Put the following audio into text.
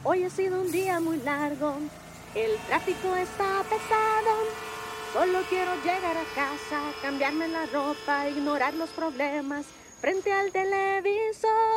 Hoy ha sido un día muy largo, el tráfico está pesado. Solo quiero llegar a casa, cambiarme la ropa, ignorar los problemas frente al televisor.